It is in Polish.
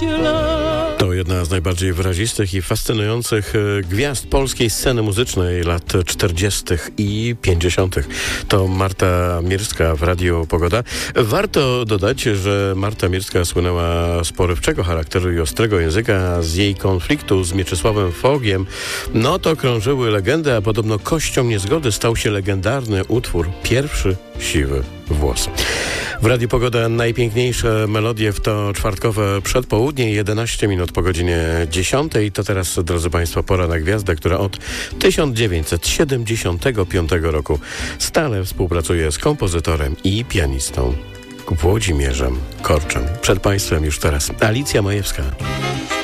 lat. To jedna z najbardziej wyrazistych i fascynujących gwiazd polskiej sceny muzycznej lat 40. i 50. To Marta Mirska w Radiu Pogoda. Warto dodać, że Marta Mirska słynęła z porywczego charakteru i ostrego języka. Z jej konfliktu z Mieczysławem Fogiem no to krążyły legendy, a podobno kością niezgody stał się legendarny utwór Pierwszy siwy włos. W Radiu Pogoda najpiękniejsze melodie w to czwartkowe przedpołudnie, 11 minut po godzinie 10. To teraz, drodzy Państwo, pora na gwiazdę, która od 1975 roku stale współpracuje z kompozytorem i pianistą Włodzimierzem Korczem. Przed Państwem już teraz Alicja Majewska.